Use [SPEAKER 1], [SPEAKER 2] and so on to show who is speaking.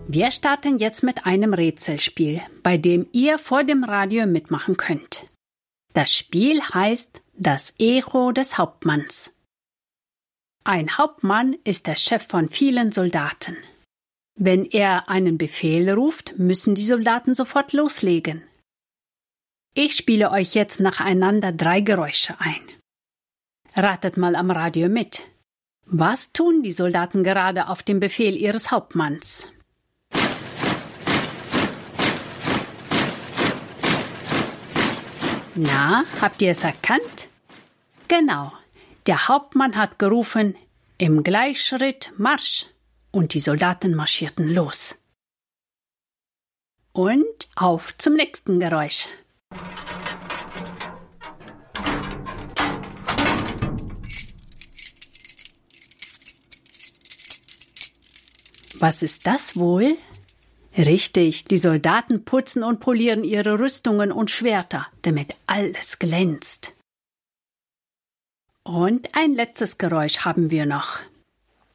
[SPEAKER 1] Wir starten jetzt mit einem Rätselspiel, bei dem ihr vor dem Radio mitmachen könnt. Das Spiel heißt Das Echo des Hauptmanns. Ein Hauptmann ist der Chef von vielen Soldaten. Wenn er einen Befehl ruft, müssen die Soldaten sofort loslegen. Ich spiele euch jetzt nacheinander 3 Geräusche ein. Ratet mal am Radio mit. Was tun die Soldaten gerade auf dem Befehl ihres Hauptmanns? Na, habt ihr es erkannt? Genau, der Hauptmann hat gerufen, im Gleichschritt Marsch, und die Soldaten marschierten los. Und auf zum nächsten Geräusch. Was ist das wohl? Richtig, die Soldaten putzen und polieren ihre Rüstungen und Schwerter, damit alles glänzt. Und ein letztes Geräusch haben wir noch.